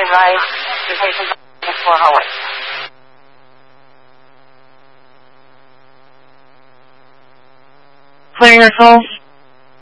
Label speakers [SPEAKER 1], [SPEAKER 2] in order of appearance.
[SPEAKER 1] advise the patient for her weight.
[SPEAKER 2] Clear your pulse.